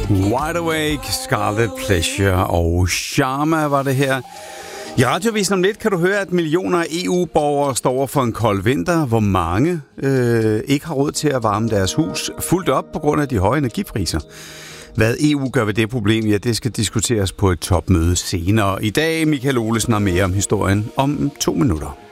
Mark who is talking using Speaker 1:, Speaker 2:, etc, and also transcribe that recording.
Speaker 1: Wide Awake, Scarlet Pleasure og Sharma var det her. I Radioavisen om lidt kan du høre, at millioner af EU-borgere står over for en kold vinter, hvor mange ikke har råd til at varme deres hus fuldt op på grund af de høje energipriser. Hvad EU gør ved det problem, ja, det skal diskuteres på et topmøde senere. I dag, Michael Olesen, og mere om historien om 2 minutter.